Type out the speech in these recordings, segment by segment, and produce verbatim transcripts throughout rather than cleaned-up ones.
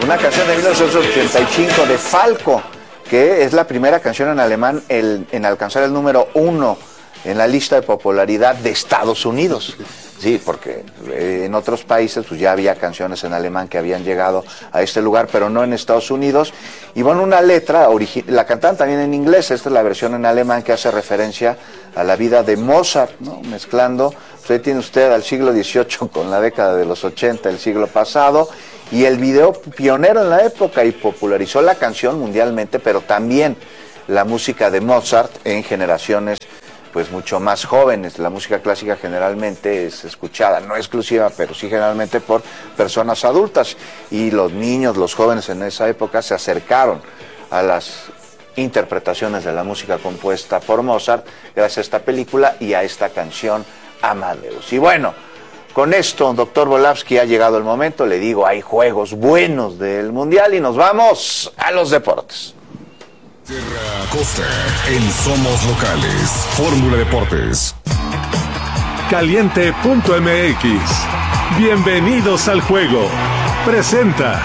Una canción de mil novecientos ochenta y cinco de Falco, que es la primera canción en alemán el, en alcanzar el número uno en la lista de popularidad de Estados Unidos. Sí, porque eh, en otros países pues ya había canciones en alemán que habían llegado a este lugar, pero no en Estados Unidos. Y bueno, una letra, la cantan también en inglés, esta es la versión en alemán que hace referencia a la vida de Mozart, ¿no? Mezclando, pues ahí tiene usted al siglo dieciocho con la década de los ochenta del siglo pasado, y el video pionero en la época y popularizó la canción mundialmente, pero también la música de Mozart en generaciones pues mucho más jóvenes. La música clásica generalmente es escuchada, no exclusiva, pero sí generalmente por personas adultas, y los niños, los jóvenes en esa época se acercaron a las interpretaciones de la música compuesta por Mozart gracias a esta película y a esta canción Amadeus. Y bueno, con esto, doctor Volavsky, ha llegado el momento, le digo, hay juegos buenos del Mundial y nos vamos a los deportes. Sierra Costa en Somos Locales, Fórmula Deportes. Caliente punto M X. Bienvenidos al juego. Presenta.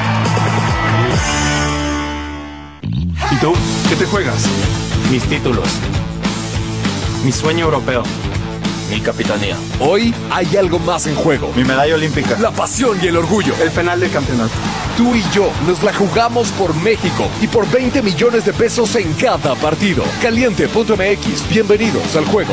¿Y tú? ¿Qué te juegas? Mis títulos. Mi sueño europeo. Mi capitanía. Hoy hay algo más en juego. Mi medalla olímpica. La pasión y el orgullo. El penal de campeonato. Tú y yo nos la jugamos por México y por veinte millones de pesos en cada partido. Caliente punto M X. Bienvenidos al juego.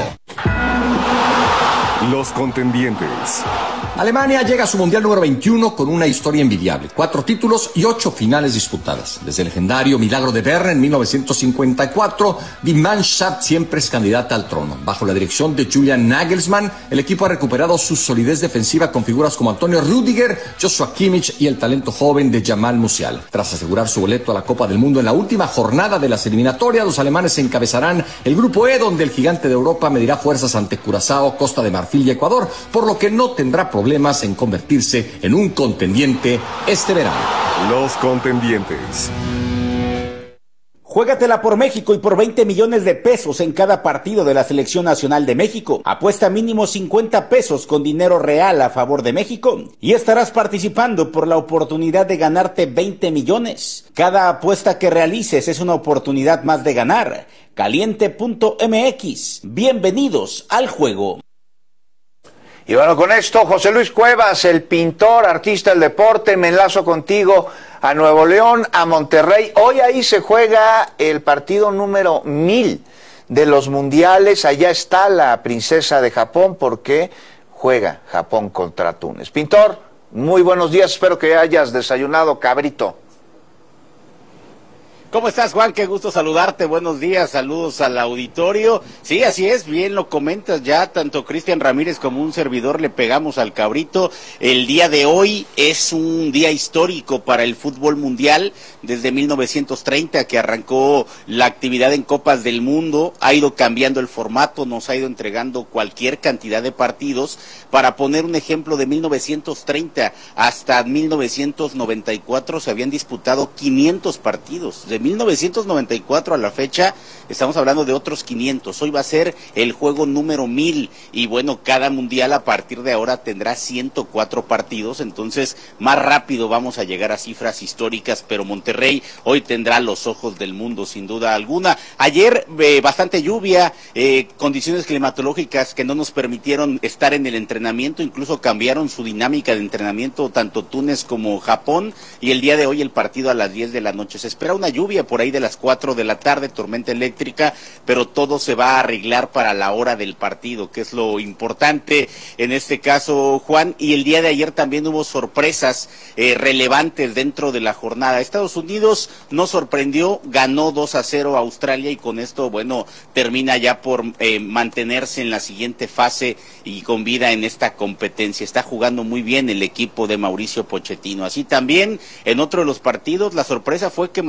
Los contendientes. Alemania llega a su Mundial número veintiuno con una historia envidiable. Cuatro títulos y ocho finales disputadas. Desde el legendario Milagro de Bern en mil novecientos cincuenta y cuatro, Die Mannschaft siempre es candidata al trono. Bajo la dirección de Julian Nagelsmann, el equipo ha recuperado su solidez defensiva con figuras como Antonio Rüdiger, Joshua Kimmich y el talento joven de Jamal Musiala. Tras asegurar su boleto a la Copa del Mundo en la última jornada de las eliminatorias, los alemanes encabezarán el Grupo E, donde el gigante de Europa medirá fuerzas ante Curazao, Costa de Marfil y Ecuador, por lo que no tendrá problemas problemas en convertirse en un contendiente este verano. Los contendientes. Juégatela por México y por veinte millones de pesos en cada partido de la Selección Nacional de México. Apuesta mínimo cincuenta pesos con dinero real a favor de México y estarás participando por la oportunidad de ganarte veinte millones. Cada apuesta que realices es una oportunidad más de ganar. Caliente punto M X. Bienvenidos al juego. Y bueno, con esto, José Luis Cuevas, el pintor, artista del deporte, me enlazo contigo a Nuevo León, a Monterrey. Hoy ahí se juega el partido número mil de los mundiales. Allá está la princesa de Japón porque juega Japón contra Túnez. Pintor, muy buenos días, espero que hayas desayunado cabrito. ¿Cómo estás, Juan? Qué gusto saludarte, buenos días, saludos al auditorio. Sí, así es, bien lo comentas ya, tanto Cristian Ramírez como un servidor le pegamos al cabrito. El día de hoy es un día histórico para el fútbol mundial, desde mil novecientos treinta que arrancó la actividad en Copas del Mundo, ha ido cambiando el formato, nos ha ido entregando cualquier cantidad de partidos. Para poner un ejemplo, de mil novecientos treinta hasta mil novecientos noventa y cuatro se habían disputado quinientos partidos, de mil novecientos noventa y cuatro a la fecha estamos hablando de otros quinientos. Hoy va a ser el juego número mil y bueno, cada mundial a partir de ahora tendrá ciento cuatro partidos, entonces más rápido vamos a llegar a cifras históricas, pero Monterrey hoy tendrá los ojos del mundo sin duda alguna. Ayer eh, bastante lluvia, eh, condiciones climatológicas que no nos permitieron estar en el entrenamiento, incluso cambiaron su dinámica de entrenamiento tanto Túnez como Japón, y el día de hoy el partido a las diez de la noche. Se espera una lluvia por ahí de las cuatro de la tarde, tormenta eléctrica, pero todo se va a arreglar para la hora del partido, que es lo importante en este caso, Juan. Y el día de ayer también hubo sorpresas eh, relevantes dentro de la jornada. Estados Unidos no sorprendió, ganó dos a cero a Australia y con esto, bueno, termina ya por eh, mantenerse en la siguiente fase y con vida en esta competencia. Está jugando muy bien el equipo de Mauricio Pochettino. Así también, en otro de los partidos, la sorpresa fue que Marruecos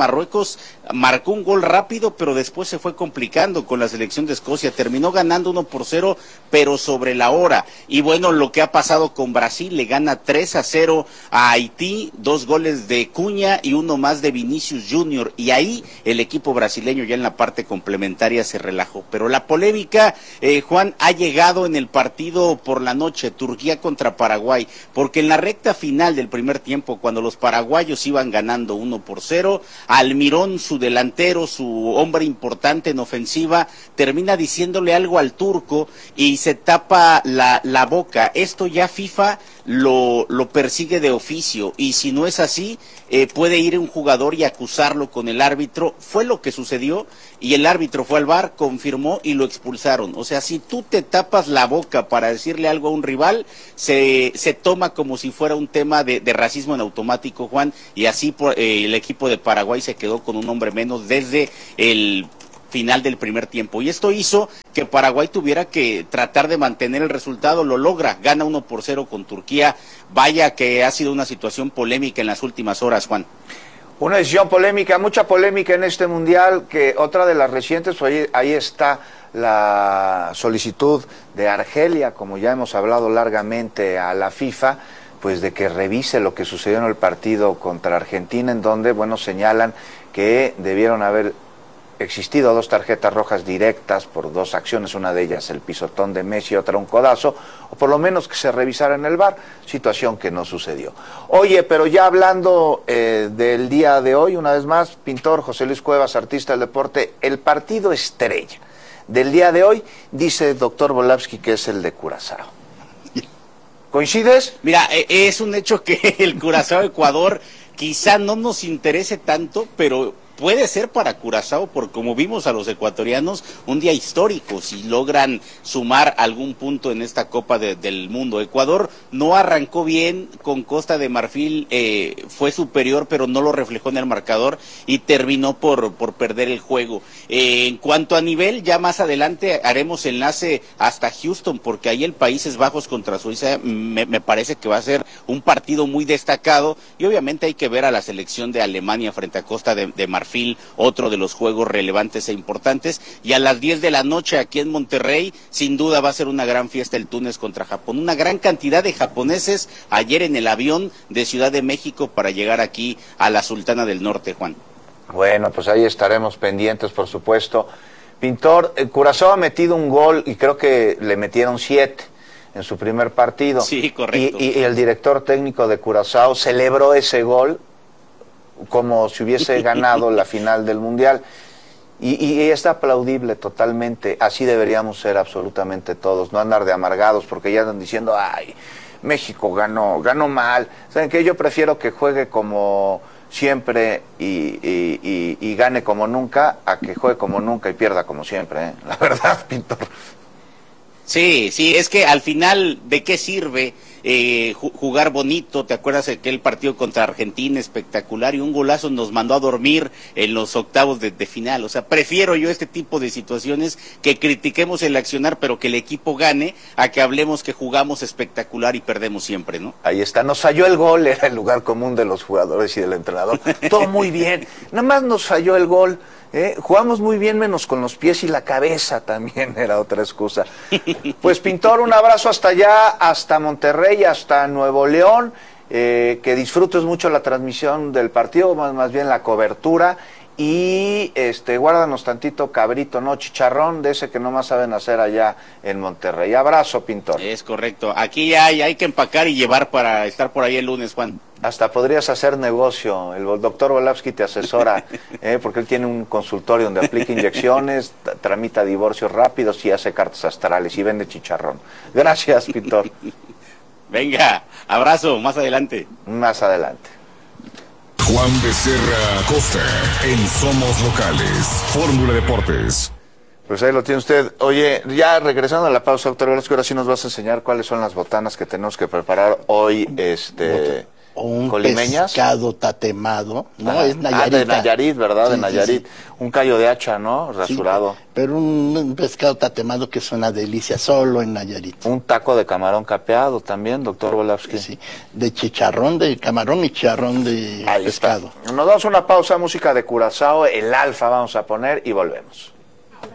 minutos, marcó un gol rápido, pero después se fue complicando con la selección de Escocia, terminó ganando uno por cero, pero sobre la hora. Y bueno, lo que ha pasado con Brasil, le gana tres a cero a Haití, dos goles de Cuña y uno más de Vinicius Junior, y ahí el equipo brasileño ya en la parte complementaria se relajó. Pero la polémica, eh, Juan, ha llegado en el partido por la noche, Turquía contra Paraguay, porque en la recta final del primer tiempo, cuando los paraguayos iban ganando uno por cero, Almirón, su delantero, su hombre importante en ofensiva, termina diciéndole algo al turco y se tapa la, la boca. Esto ya FIFA lo, lo persigue de oficio, y si no es así, eh, puede ir un jugador y acusarlo con el árbitro. Fue lo que sucedió, y el árbitro fue al V A R, confirmó y lo expulsaron. O sea, si tú te tapas la boca para decirle algo a un rival, se, se toma como si fuera un tema de, de racismo en automático, Juan, y así por, eh, el equipo de Paraguay se quedó con un hombre menos desde el final del primer tiempo, y esto hizo que Paraguay tuviera que tratar de mantener el resultado. Lo logra, gana uno por cero con Turquía. Vaya que ha sido una situación polémica en las últimas horas, Juan. Una decisión polémica, mucha polémica en este mundial, que otra de las recientes, pues ahí, ahí está la solicitud de Argelia, como ya hemos hablado largamente, a la FIFA, pues de que revise lo que sucedió en el partido contra Argentina, en donde, bueno, señalan que debieron haber existido dos tarjetas rojas directas por dos acciones, una de ellas el pisotón de Messi, otra un codazo, o por lo menos que se revisara en el V A R, situación que no sucedió. Oye, pero ya hablando eh, del día de hoy, una vez más, pintor José Luis Cuevas, artista del deporte, el partido estrella del día de hoy, dice el doctor Volavsky que es el de Curazao. ¿Coincides? Mira, es un hecho que el Curazao-Ecuador quizá no nos interese tanto, pero puede ser para Curazao, porque como vimos a los ecuatorianos, un día histórico si logran sumar algún punto en esta Copa de, del Mundo. Ecuador no arrancó bien con Costa de Marfil, eh, fue superior, pero no lo reflejó en el marcador y terminó por, por perder el juego. Eh, en cuanto a nivel, ya más adelante haremos enlace hasta Houston, porque ahí el Países Bajos contra Suiza me, me parece que va a ser un partido muy destacado, y obviamente hay que ver a la selección de Alemania frente a Costa de, de Marfil, otro de los juegos relevantes e importantes. Y a las diez de la noche aquí en Monterrey, sin duda va a ser una gran fiesta el Túnez contra Japón. Una gran cantidad de japoneses ayer en el avión de Ciudad de México para llegar aquí a la Sultana del Norte, Juan. Bueno, pues ahí estaremos pendientes, por supuesto. Pintor, el Curazao ha metido un gol y creo que le metieron siete en su primer partido. Sí, correcto. Y, y, y el director técnico de Curazao celebró ese gol como si hubiese ganado la final del Mundial. Y, y es aplaudible totalmente, así deberíamos ser absolutamente todos, no andar de amargados porque ya andan diciendo, ay, México ganó, ganó mal. ¿Saben qué? Yo prefiero que juegue como siempre y, y, y, y gane como nunca, a que juegue como nunca y pierda como siempre, ¿eh? La verdad, pintor. Sí, sí, es que al final, ¿de qué sirve eh, jugar bonito? ¿Te acuerdas de aquel partido contra Argentina espectacular y un golazo nos mandó a dormir en los octavos de, de final? O sea, prefiero yo este tipo de situaciones, que critiquemos el accionar pero que el equipo gane, a que hablemos que jugamos espectacular y perdemos siempre, ¿no? Ahí está, nos falló el gol, era el lugar común de los jugadores y del entrenador. Todo muy bien, nada más nos falló el gol. ¿Eh? Jugamos muy bien menos con los pies y la cabeza también era otra excusa. Pues pintor, un abrazo hasta allá, hasta Monterrey, hasta Nuevo León, eh, que disfrutes mucho la transmisión del partido, más, más bien la cobertura, y este guárdanos tantito cabrito, no chicharrón, de ese que nomás saben hacer allá en Monterrey. Abrazo, pintor. Es correcto, aquí hay, hay que empacar y llevar para estar por ahí el lunes, Juan. Hasta podrías hacer negocio, el doctor Volavsky te asesora, eh, porque él tiene un consultorio donde aplica inyecciones, tramita divorcios rápidos y hace cartas astrales y vende chicharrón. Gracias, pintor. Venga, abrazo, más adelante. Más adelante. Juan Becerra Costa en Somos Locales, Fórmula Deportes. Pues ahí lo tiene usted. Oye, ya regresando a la pausa, doctor Velasco, ahora sí nos vas a enseñar cuáles son las botanas que tenemos que preparar hoy, este... o un colimeñas, pescado tatemado, ¿no? Ah, es Nayarit. Ah, de Nayarit, ¿verdad? Sí, de Nayarit. Sí, sí. Un callo de hacha, ¿no? Rasurado. Sí, pero un, un pescado tatemado que es una delicia, solo en Nayarit. Un taco de camarón capeado también, doctor Volavsky. Sí, de chicharrón de camarón y chicharrón de Ahí pescado. Está. Nos damos una pausa, música de Curazao, el Alfa vamos a poner y volvemos.